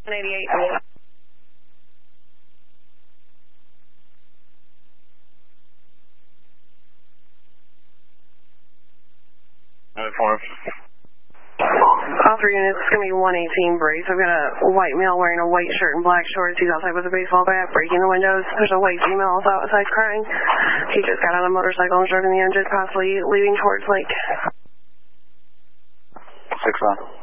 188. All 3 units, it's going to be 118 Brace. I've got a white male wearing a white shirt and black shorts. He's outside with a baseball bat, breaking the windows. There's a white female also outside crying. He just got on a motorcycle and drove in the engine, possibly leaving towards Lake. 6 on.